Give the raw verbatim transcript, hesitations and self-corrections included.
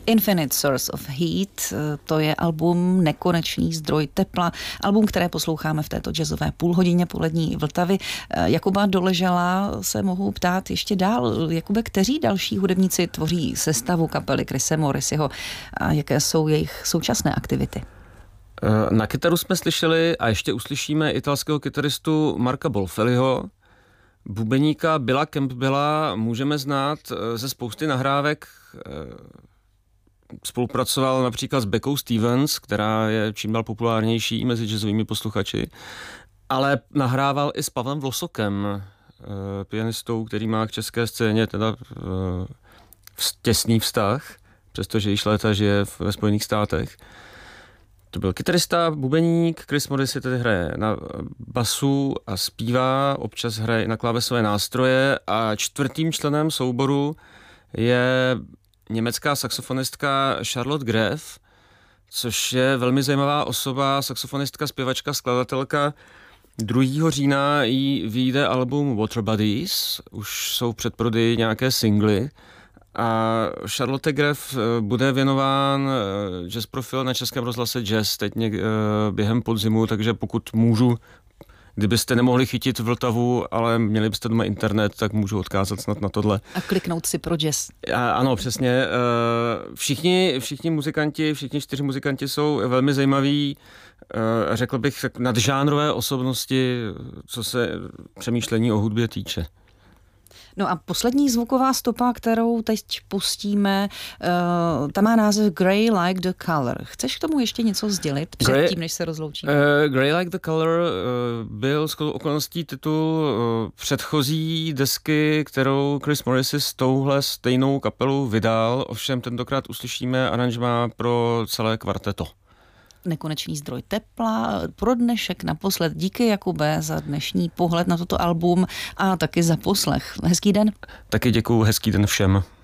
Infinite Source of Heat, to je album Nekonečný zdroj tepla, album, které posloucháme v této jazzové půlhodině polední Vltavy. Jakuba Doležala se mohu ptát ještě dál. Jakube, kteří další hudebníci tvoří sestavu kapely Chrisse Morriseyho a jaké jsou jejich současné aktivity? Na kytaru jsme slyšeli a ještě uslyšíme italského kytaristu Marka Bolfeliho. Bubeníka Billa Campbella můžeme znát ze spousty nahrávek. Spolupracoval například s Beckou Stevens, která je čím dál populárnější mezi jazzovými posluchači, ale nahrával i s Pavlem Vlosokem, pianistou, který má k české scéně teda těsný vztah, přestože již léta žije ve Spojených státech. To byl kytarista, bubeník, Chris Morrisey tedy hraje na basu a zpívá, občas hraje na klávesové nástroje a čtvrtým členem souboru je německá saxofonistka Charlotte Graf, což je velmi zajímavá osoba, saxofonistka, zpěvačka, skladatelka. druhého října jí vyjde album Water Buddies, už jsou v předprodeji nějaké singly. A Charlotte Graf bude věnován jazz profil na Českém rozhlase Jazz teď něk, během podzimu, takže pokud můžu, kdybyste nemohli chytit Vltavu, ale měli byste doma internet, tak můžu odkázat snad na tohle. A kliknout si pro jazz. A, ano, přesně. Všichni, všichni muzikanti, všichni čtyři muzikanti jsou velmi zajímaví, řekl bych, nadžánrové osobnosti, co se přemýšlení o hudbě týče. No a poslední zvuková stopa, kterou teď pustíme, uh, ta má název Grey Like the Color. Chceš k tomu ještě něco sdělit předtím, než se rozloučíme? Uh, Grey Like the Color uh, byl shodou okolností titul uh, předchozí desky, kterou Chris Morrisey s touhle stejnou kapelou vydal, ovšem tentokrát uslyšíme aranžmá pro celé kvarteto. Nekonečný zdroj tepla. Pro dnešek naposled. Díky, Jakube, za dnešní pohled na toto album a taky za poslech. Hezký den. Taky děkuju, hezký den všem.